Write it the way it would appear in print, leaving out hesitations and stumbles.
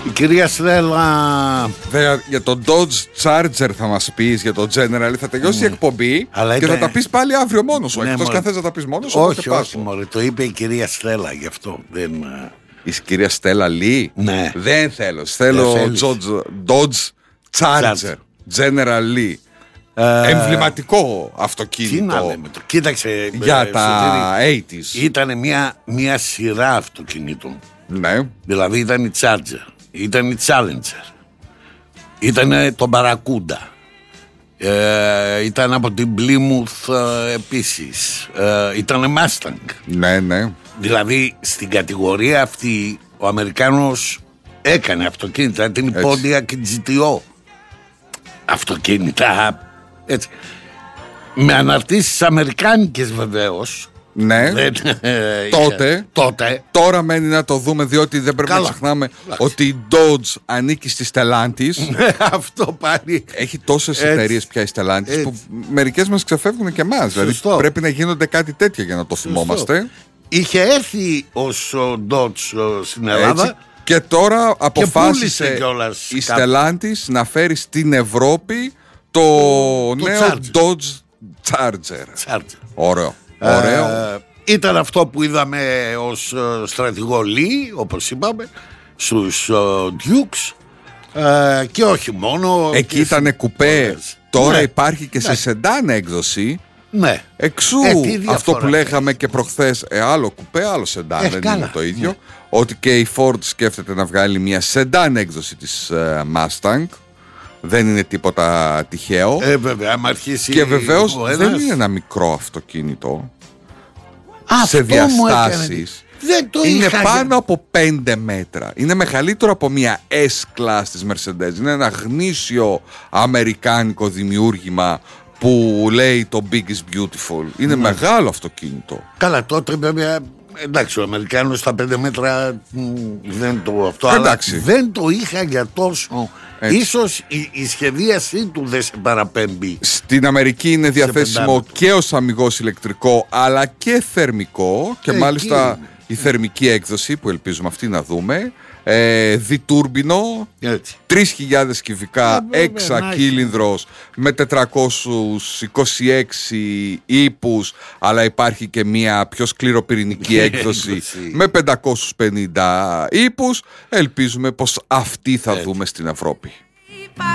Η κυρία Στέλλα. Για τον Dodge Charger θα μας πεις, για τον General θα τελειώσει η εκπομπή. Αλλά και ήταν... θα τα πεις πάλι αύριο μόνος σου. Ναι, Εκτός και αν θες να τα πεις μόνος σου. Όχι, μωρέ, το είπε η κυρία Στέλλα, γι' αυτό δεν... Η κυρία Στέλλα Λί. Ναι. Δεν θέλω. Θέλω Dodge Charger General Lee. Εμβληματικό αυτοκίνητο. Τι να λέμε, κοίταξε. Για τα 80's. Ήταν μια σειρά αυτοκινήτων. Ναι. Δηλαδή ήταν η Charger, ήταν η Challenger, ήταν το Barracuda, ήταν από την Plymouth επίσης, ήταν Mustang. Ναι, ναι. Δηλαδή στην κατηγορία αυτή ο Αμερικάνος έκανε αυτοκίνητα, την Pontiac και GTO. Αυτοκίνητα έτσι, με αναρτήσεις αμερικάνικες βεβαίως. Ναι, τότε. Τώρα μένει να το δούμε, διότι δεν πρέπει να ξεχνάμε ότι η Dodge ανήκει στη Stellantis. Αυτό πάλι. Έχει τόσες εταιρείες πια η Stellantis που μερικές μας ξεφεύγουν και εμάς. Δηλαδή πρέπει να γίνονται κάτι τέτοια για να το θυμόμαστε. Είχε έρθει ως Dodge στην Ελλάδα. Έτσι. Και τώρα αποφάσισε η Stellantis να φέρει στην Ευρώπη το νέο Charger. Dodge Charger. Ωραίο. Ήταν αυτό που είδαμε ως στρατηγό Lee, όπως είπαμε, στους Dukes, και όχι μόνο. Εκεί ήταν κουπέ. Τώρα υπάρχει και σε σεντάν έκδοση. Ναι. Εξού αυτό που λέγαμε και προχθές, άλλο κουπέ, άλλο σεντάν, δεν είναι το ίδιο. Ότι και η Ford σκέφτεται να βγάλει μια σεντάν έκδοση της Mustang. Δεν είναι τίποτα τυχαίο. Βέβαια, άμα αρχίσει. Και βεβαίως δεν είναι ένα μικρό αυτοκίνητο. Σε διαστάσεις. Είναι πάνω από 5 μέτρα. Είναι μεγαλύτερο από μια S-Class της Mercedes. Είναι ένα γνήσιο αμερικάνικο δημιούργημα που λέει το Big is Beautiful. Είναι μεγάλο αυτοκίνητο. Καλά, τότε βέβαια. Εντάξει, ο Αμερικάνος στα 5 μέτρα δεν το αυτό, αλλά δεν το είχα για τόσο. Ίσως η σχεδίασή του δεν σε παραπέμπει. Στην Αμερική είναι διαθέσιμο και ως αμιγώς ηλεκτρικό αλλά και θερμικό. Και μάλιστα η θερμική έκδοση που ελπίζουμε αυτή να δούμε, διτούρμπινο, 3.000 κυβικά, εξακύλινδρος με 426 ύπους, αλλά υπάρχει και μια πιο σκληροπυρηνική έκδοση με 550 ύπους. Ελπίζουμε πως αυτή θα δούμε στην Ευρώπη.